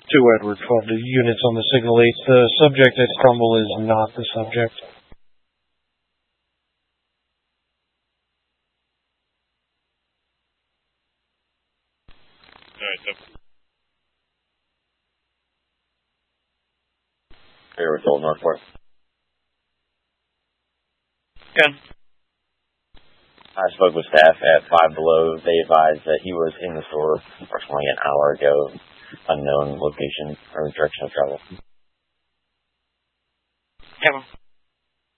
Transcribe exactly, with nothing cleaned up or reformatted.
To Edward twelve, the units on the signal eight. The subject at Crumble is not the subject. Alright, so. Here we're told Northport. Yeah. I spoke with staff at Five Below. They advised that he was in the store approximately an hour ago. Unknown location or direction of travel. Yeah.